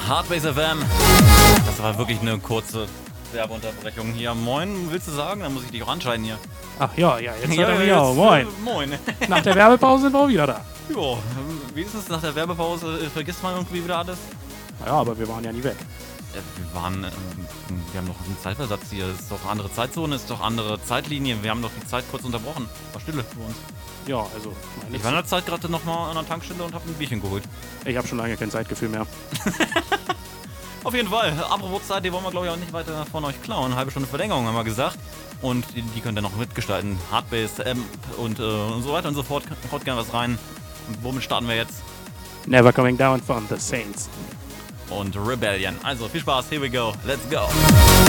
Hardbase FM. Das war wirklich eine kurze Werbeunterbrechung hier. Moin, willst du sagen? Dann muss ich dich auch anschalten hier. Ach ja, jetzt hat er mich auch. Moin. Moin. Nach der Werbepause sind wir auch wieder da. Jo, wie ist es nach der Werbepause? Vergisst man irgendwie wieder alles? Ja, aber wir waren ja nie weg. Wir haben doch einen Zeitversatz hier. Es ist doch eine andere Zeitzone, es ist doch eine andere Zeitlinie. Wir haben doch die Zeit kurz unterbrochen. War Stille für uns. Ja, also Ich war in der Zeit gerade nochmal an der Tankstelle und habe ein Bierchen geholt. ich habe schon lange kein Zeitgefühl mehr. Auf jeden Fall. Apropos Zeit, die wollen wir, glaube ich, auch nicht weiter von euch klauen. Eine halbe Stunde Verlängerung haben wir gesagt. Und die könnt ihr noch mitgestalten. Hardbase, Amp und so weiter und so fort. Haut gerne was rein. Und womit starten wir jetzt? Never Coming Down von The Saints. Und Rebellion. Also viel Spaß, here we go. Let's go.